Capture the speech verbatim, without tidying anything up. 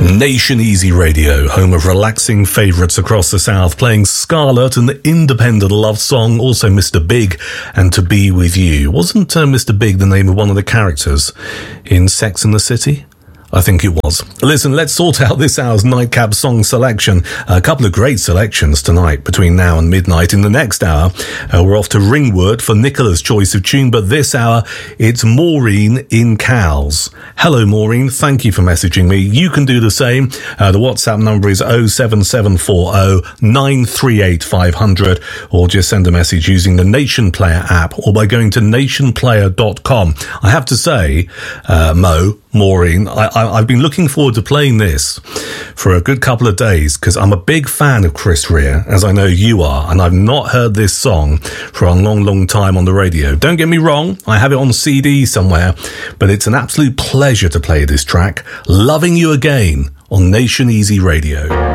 Nation Easy Radio, home of relaxing favourites across the South, playing Scarlet, an independent love song, also Mister Big and To Be With You. Wasn't uh, Mister Big the name of one of the characters in Sex and the City? I think it was. Listen, let's sort out this hour's Nightcap song selection. A couple of great selections tonight between now and midnight. In the next hour, uh, we're off to Ringwood for Nicola's choice of tune, but this hour, it's Maureen in Cowes. Hello, Maureen. Thank you for messaging me. You can do the same. Uh, the WhatsApp number is oh seven seven four oh nine three eight five hundred, or just send a message using the Nation Player app or by going to nation player dot com. I have to say, uh, Mo, Maureen, I, I, I've been looking forward to playing this for a good couple of days because I'm a big fan of Chris Rea, as I know you are, and I've not heard this song for a long, long time on the radio. Don't get me wrong, I have it on C D somewhere, but it's an absolute pleasure to play this track, Loving You Again, on Nation Easy Radio.